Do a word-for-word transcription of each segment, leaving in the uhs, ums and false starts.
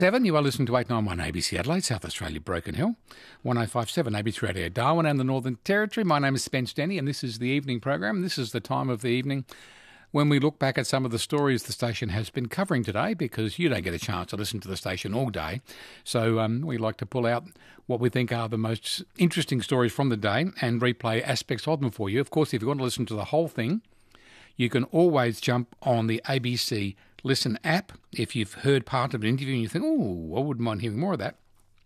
Seven, you are listening to eight ninety-one A B C Adelaide, South Australia, Broken Hill, one oh five point seven A B C Radio Darwin and the Northern Territory. My name is Spence Denny and this is the evening program. This is the time of the evening when we look back at some of the stories the station has been covering today, because you don't get a chance to listen to the station all day. So um, we like to pull out what we think are the most interesting stories from the day and replay aspects of them for you. Of course, if you want to listen to the whole thing, you can always jump on the A B C Listen app. If you've heard part of an interview and you think, oh, I wouldn't mind hearing more of that,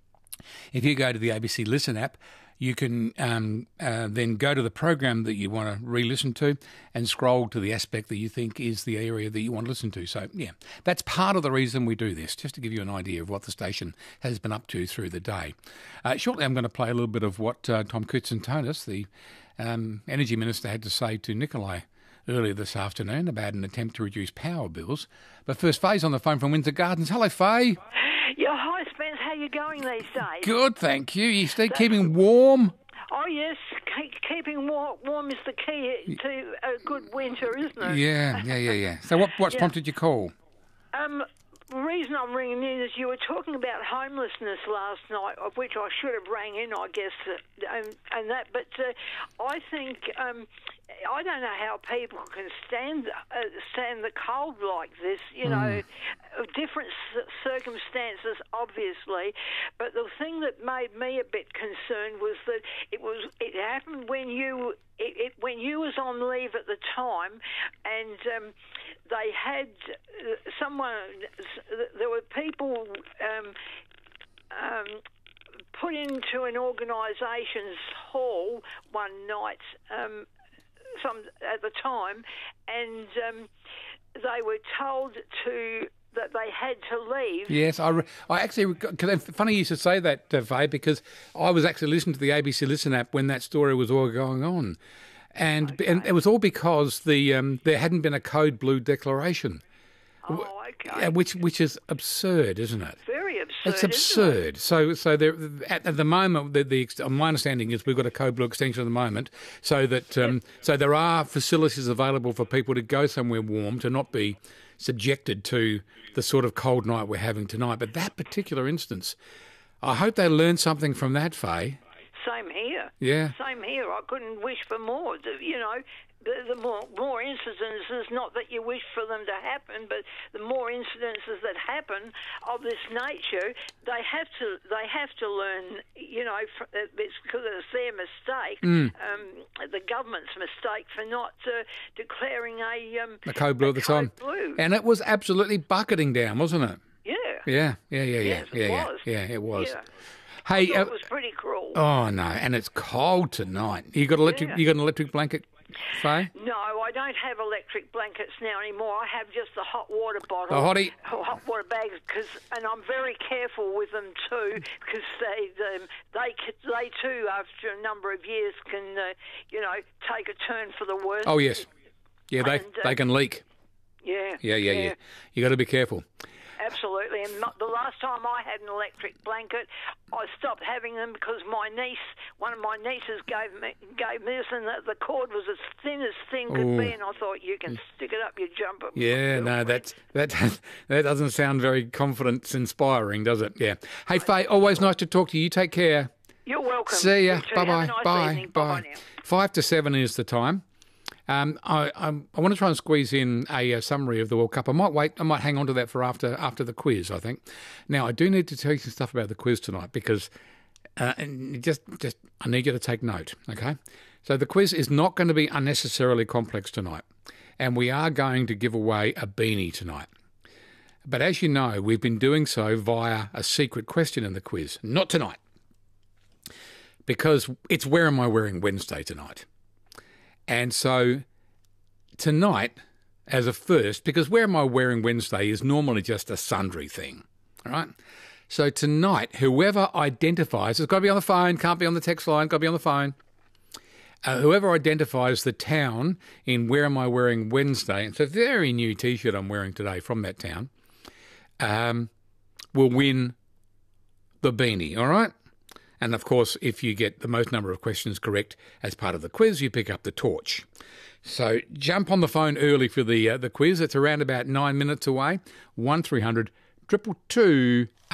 if you go to the A B C Listen app, you can um, uh, then go to the program that you want to re-listen to and scroll to the aspect that you think is the area that you want to listen to. So, yeah, that's part of the reason we do this, just to give you an idea of what the station has been up to through the day. Uh, shortly, I'm going to play a little bit of what uh, Tom Koutsantonis, the um, Energy Minister, had to say to Nikolai earlier this afternoon about an attempt to reduce power bills. But first, Faye's on the phone from Windsor Gardens. Hello, Faye. Yeah, hi, Spence. How you going these days? Good, thank you. You stay keeping warm? Oh, yes. Keep, keeping warm, warm is the key to a good winter, isn't it? Yeah, yeah, yeah, yeah. So what, what's yeah. prompted your call? Um, the reason I'm ringing in is you were talking about homelessness last night, of which I should have rang in, I guess, uh, and, and that. But uh, I think... Um, I don't know how people can stand uh, stand the cold like this, you know, mm. different c- circumstances, obviously. But the thing that made me a bit concerned was that it was it happened when you it, it when you was on leave at the time, and um, they had uh, someone. There were people. Um, um, put into an organisation's hall one night. Um, Some at the time, and um, they were told to that they had to leave. Yes, I, I actually. Cause funny you should say that, uh, Faye, because I was actually listening to the A B C Listen app when that story was all going on, and okay. and it was all because the um, there hadn't been a Code Blue declaration. Oh, okay. Which which is absurd, isn't it? Very absurd. It's absurd. So so there at, at the moment, the, the my understanding is we've got a Code Blue extension at the moment, so that um, so there are facilities available for people to go somewhere warm, to not be subjected to the sort of cold night we're having tonight. But that particular instance, I hope they learned something from that, Faye. Same here. Yeah. Same here. I couldn't wish for more. You know, the, the more, more incidences, not that you wish for them to happen, but the more incidences that happen of this nature, they have to they have to learn. You know, it's because it's their mistake, mm. um, the government's mistake for not uh, declaring a um, a Code Blue at the time, blue. And it was absolutely bucketing down, wasn't it? Yeah. Yeah. Yeah. Yeah. Yeah. Yes, yeah. it Yeah. was. Yeah. It was. Yeah. Hey, I uh, it was pretty cruel. Oh no, and it's cold tonight. You got electric? Yeah. You got an electric blanket, Faye? No, I don't have electric blankets now anymore. I have just the hot water bottle, the hottie, hot water bags, cause, and I'm very careful with them too, because they um, they they too, after a number of years, can uh, you know take a turn for the worse. Oh yes, yeah, they and, uh, they can leak. Yeah, yeah, yeah, yeah. yeah. You got to be careful. Absolutely, and the last time I had an electric blanket, I stopped having them because my niece, one of my nieces, gave me gave me this, and the, the cord was as thin as thin could Ooh. be, and I thought, you can stick it up your jumper. Yeah, no, that's that that doesn't sound very confidence inspiring, does it? Yeah. Hey, Faye, always nice to talk to you. You take care. You're welcome. See ya. You Bye bye. Nice bye evening. bye. Bye now. Five to seven is the time. Um, I, I I want to try and squeeze in a, a summary of the World Cup. I might wait. I might hang on to that for after after the quiz, I think. Now, I do need to tell you some stuff about the quiz tonight, because uh, and just just I need you to take note. Okay, so the quiz is not going to be unnecessarily complex tonight, and we are going to give away a beanie tonight. But as you know, we've been doing so via a secret question in the quiz. Not tonight, because it's Where Am I Wearing Wednesday tonight. And so tonight, as a first, because Where Am I Wearing Wednesday is normally just a sundry thing, all right? So tonight, whoever identifies, it's got to be on the phone, can't be on the text line, got to be on the phone. Uh, whoever identifies the town in Where Am I Wearing Wednesday, it's a very new T-shirt I'm wearing today from that town, um, will win the beanie, all right? And, of course, if you get the most number of questions correct as part of the quiz, you pick up the torch. So jump on the phone early for the uh, the quiz. It's around about nine minutes away, one three hundred triple two